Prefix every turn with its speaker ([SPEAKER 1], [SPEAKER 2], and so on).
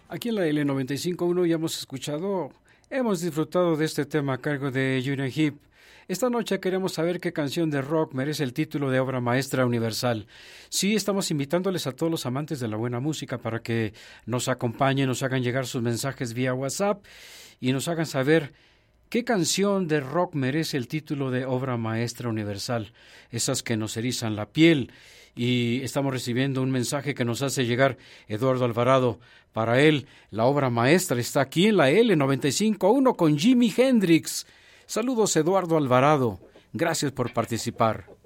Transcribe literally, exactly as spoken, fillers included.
[SPEAKER 1] Aquí en la L noventa y cinco punto uno ya hemos escuchado, hemos disfrutado de este tema a cargo de Union Heap. Esta noche queremos saber qué canción de rock merece el título de obra maestra universal. Sí, estamos invitándoles a todos los amantes de la buena música para que nos acompañen, nos hagan llegar sus mensajes vía WhatsApp y nos hagan saber qué canción de rock merece el título de obra maestra universal. Esas que nos erizan la piel. Y estamos recibiendo un mensaje que nos hace llegar Eduardo Alvarado. Para él, la obra maestra está aquí en la L noventa y cinco punto uno con Jimi Hendrix. Saludos, Eduardo Alvarado. Gracias por participar.